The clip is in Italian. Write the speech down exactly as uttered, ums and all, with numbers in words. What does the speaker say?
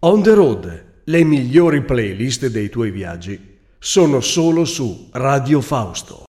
On the Road, le migliori playlist dei tuoi viaggi, sono solo su Radio Fausto.